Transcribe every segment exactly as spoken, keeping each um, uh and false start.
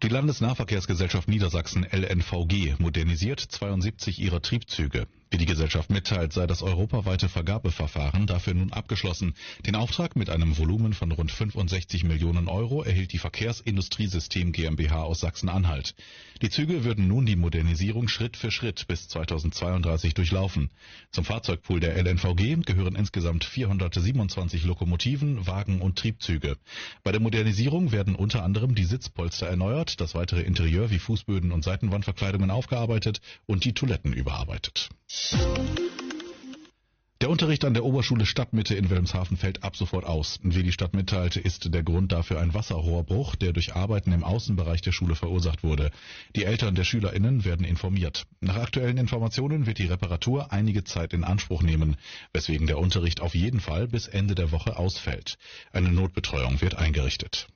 Die Landesnahverkehrsgesellschaft Niedersachsen L N V G modernisiert zweiundsiebzig ihrer Triebzüge. Wie die Gesellschaft mitteilt, sei das europaweite Vergabeverfahren dafür nun abgeschlossen. Den Auftrag mit einem Volumen von rund fünfundsechzig Millionen Euro erhielt die Verkehrsindustriesystem GmbH aus Sachsen-Anhalt. Die Züge würden nun die Modernisierung Schritt für Schritt bis zweitausendzweiunddreißig durchlaufen. Zum Fahrzeugpool der L N V G gehören insgesamt vierhundertsiebenundzwanzig Lokomotiven, Wagen und Triebzüge. Bei der Modernisierung werden unter anderem die Sitzpolster erneuert, das weitere Interieur wie Fußböden und Seitenwandverkleidungen aufgearbeitet und die Toiletten überarbeitet. Der Unterricht an der Oberschule Stadtmitte in Wilhelmshaven fällt ab sofort aus. Wie die Stadt mitteilte, ist der Grund dafür ein Wasserrohrbruch, der durch Arbeiten im Außenbereich der Schule verursacht wurde. Die Eltern der SchülerInnen werden informiert. Nach aktuellen Informationen wird die Reparatur einige Zeit in Anspruch nehmen, weswegen der Unterricht auf jeden Fall bis Ende der Woche ausfällt. Eine Notbetreuung wird eingerichtet.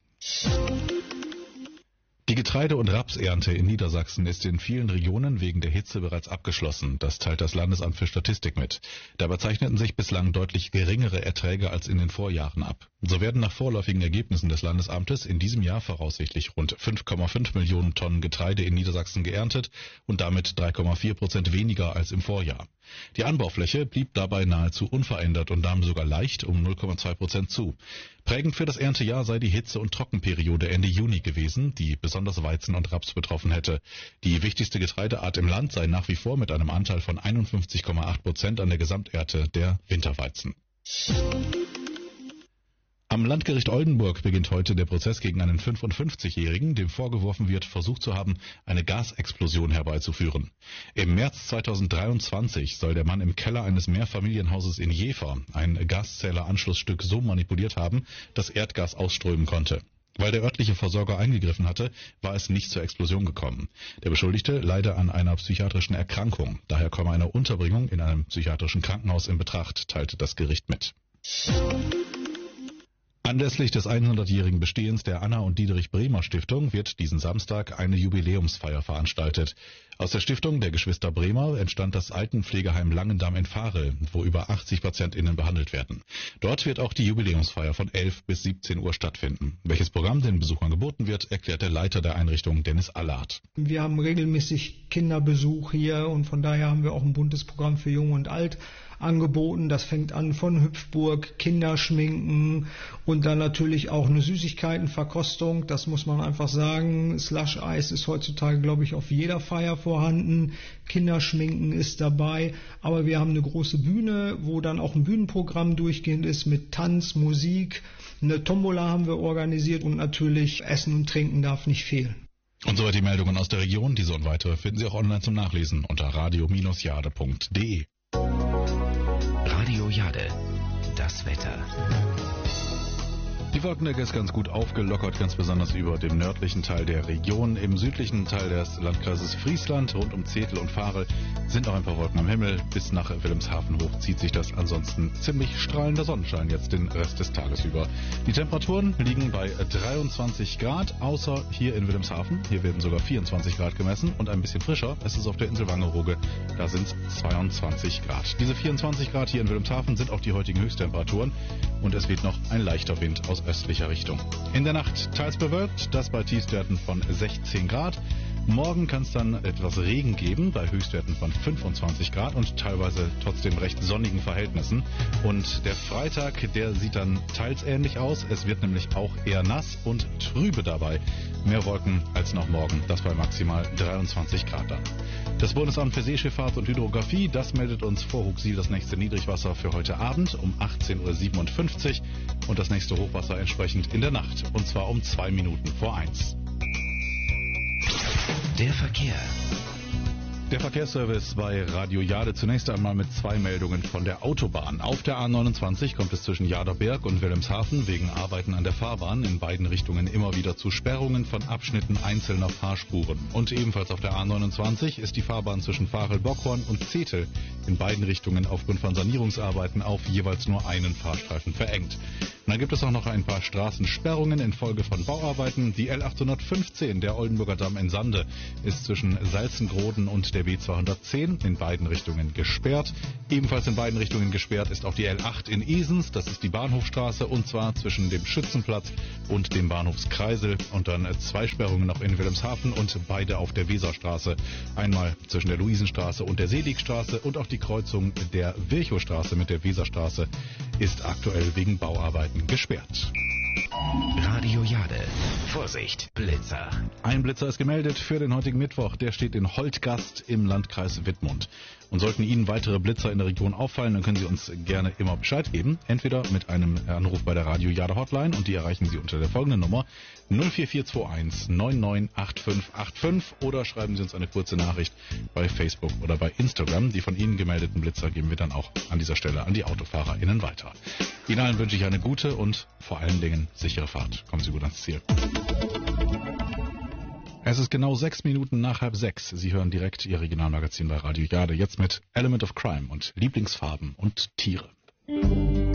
Die Getreide- und Rapsernte in Niedersachsen ist in vielen Regionen wegen der Hitze bereits abgeschlossen. Das teilt das Landesamt für Statistik mit. Dabei zeichneten sich bislang deutlich geringere Erträge als in den Vorjahren ab. So werden nach vorläufigen Ergebnissen des Landesamtes in diesem Jahr voraussichtlich rund fünf Komma fünf Millionen Tonnen Getreide in Niedersachsen geerntet und damit drei Komma vier Prozent weniger als im Vorjahr. Die Anbaufläche blieb dabei nahezu unverändert und nahm sogar leicht um null Komma zwei Prozent zu. Prägend für das Erntejahr sei die Hitze- und Trockenperiode Ende Juni gewesen, die besonders Weizen und Raps betroffen hätte. Die wichtigste Getreideart im Land sei nach wie vor mit einem Anteil von einundfünfzig Komma acht Prozent an der Gesamternte der Winterweizen. Am Landgericht Oldenburg beginnt heute der Prozess gegen einen fünfundfünfzigjährigen, dem vorgeworfen wird, versucht zu haben, eine Gasexplosion herbeizuführen. Im März zweitausenddreiundzwanzig soll der Mann im Keller eines Mehrfamilienhauses in Jever ein Gaszähleranschlussstück so manipuliert haben, dass Erdgas ausströmen konnte. Weil der örtliche Versorger eingegriffen hatte, war es nicht zur Explosion gekommen. Der Beschuldigte leide an einer psychiatrischen Erkrankung. Daher komme eine Unterbringung in einem psychiatrischen Krankenhaus in Betracht, teilte das Gericht mit. Anlässlich des hundertjährigen Bestehens der Anna- und Dietrich-Bremer-Stiftung wird diesen Samstag eine Jubiläumsfeier veranstaltet. Aus der Stiftung der Geschwister Bremer entstand das Altenpflegeheim Langendamm in Vahl, wo über achtzig PatientInnen behandelt werden. Dort wird auch die Jubiläumsfeier von elf bis siebzehn Uhr stattfinden. Welches Programm den Besuchern geboten wird, erklärt der Leiter der Einrichtung, Dennis Allard. Wir haben regelmäßig Kinderbesuch hier und von daher haben wir auch ein buntes Programm für Jung und Alt angeboten. Das fängt an von Hüpfburg, Kinderschminken und dann natürlich auch eine Süßigkeitenverkostung. Das muss man einfach sagen. Slush-Eis ist heutzutage, glaube ich, auf jeder Feier vorhanden. Kinderschminken ist dabei. Aber wir haben eine große Bühne, wo dann auch ein Bühnenprogramm durchgehend ist mit Tanz, Musik. Eine Tombola haben wir organisiert und natürlich Essen und Trinken darf nicht fehlen. Und soweit die Meldungen aus der Region. Diese und weitere finden Sie auch online zum Nachlesen unter radio Bindestrich jade punkt de. Radio Jade, das Wetter. Die Wolkendecke ist ganz gut aufgelockert, ganz besonders über dem nördlichen Teil der Region. Im südlichen Teil des Landkreises Friesland, rund um Zetel und Vahl, sind auch ein paar Wolken am Himmel. Bis nach Wilhelmshaven hoch zieht sich das ansonsten ziemlich strahlender Sonnenschein jetzt den Rest des Tages über. Die Temperaturen liegen bei dreiundzwanzig Grad, außer hier in Wilhelmshaven. Hier werden sogar vierundzwanzig Grad gemessen und ein bisschen frischer. Es ist auf der Insel Wangerooge, da sind es zweiundzwanzig Grad. Diese vierundzwanzig Grad hier in Wilhelmshaven sind auch die heutigen Höchsttemperaturen und es weht noch ein leichter Wind aus östlicher Richtung. In der Nacht teils bewölkt, das bei Tiefstwerten von sechzehn Grad. Morgen kann es dann etwas Regen geben, bei Höchstwerten von fünfundzwanzig Grad und teilweise trotzdem recht sonnigen Verhältnissen. Und der Freitag, der sieht dann teils ähnlich aus. Es wird nämlich auch eher nass und trübe dabei. Mehr Wolken als noch morgen, das bei maximal dreiundzwanzig Grad dann. Das Bundesamt für Seeschifffahrt und Hydrographie, das meldet uns vor Huxil das nächste Niedrigwasser für heute Abend um achtzehn Uhr siebenundfünfzig und das nächste Hochwasser entsprechend in der Nacht, und zwar um zwei Minuten vor eins. Der Verkehr. Der Verkehrsservice bei Radio Jade zunächst einmal mit zwei Meldungen von der Autobahn. Auf der A neunundzwanzig kommt es zwischen Jaderberg und Wilhelmshaven wegen Arbeiten an der Fahrbahn in beiden Richtungen immer wieder zu Sperrungen von Abschnitten einzelner Fahrspuren. Und ebenfalls auf der A neunundzwanzig ist die Fahrbahn zwischen Vahl-Bockhorn und Zetel in beiden Richtungen aufgrund von Sanierungsarbeiten auf jeweils nur einen Fahrstreifen verengt. Und dann gibt es auch noch ein paar Straßensperrungen infolge von Bauarbeiten. Die L achthundertfünfzehn, der Oldenburger Damm in Sande, ist zwischen Salzengroden und der der B zweihundertzehn in beiden Richtungen gesperrt. Ebenfalls in beiden Richtungen gesperrt ist auch die L acht in Esens, das ist die Bahnhofstraße, und zwar zwischen dem Schützenplatz und dem Bahnhofskreisel. Und dann zwei Sperrungen noch in Wilhelmshaven und beide auf der Weserstraße. Einmal zwischen der Luisenstraße und der Seligstraße, und auch die Kreuzung der Virchowstraße mit der Weserstraße ist aktuell wegen Bauarbeiten gesperrt. Radio Jade. Vorsicht, Blitzer. Ein Blitzer ist gemeldet für den heutigen Mittwoch. Der steht in Holtgast im Landkreis Wittmund. Und sollten Ihnen weitere Blitzer in der Region auffallen, dann können Sie uns gerne immer Bescheid geben. Entweder mit einem Anruf bei der Radio Jade Hotline, und die erreichen Sie unter der folgenden Nummer null vier vier zwei eins neun neun acht fünf acht fünf, oder schreiben Sie uns eine kurze Nachricht bei Facebook oder bei Instagram. Die von Ihnen gemeldeten Blitzer geben wir dann auch an dieser Stelle an die AutofahrerInnen weiter. Ihnen allen wünsche ich eine gute und vor allen Dingen sichere Fahrt. Kommen Sie gut ans Ziel. Es ist genau sechs Minuten nach halb sechs. Sie hören direkt Ihr Regionalmagazin bei Radio Jade. Jetzt mit Element of Crime und Lieblingsfarben und Tiere.